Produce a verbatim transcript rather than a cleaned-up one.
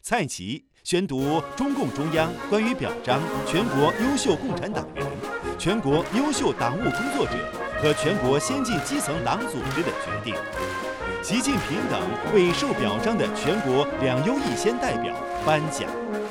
蔡奇宣读中共中央关于表彰全国优秀共产党员、全国优秀党务工作者和全国先进基层党组织的决定。习近平等为受表彰的全国两优一先代表颁奖。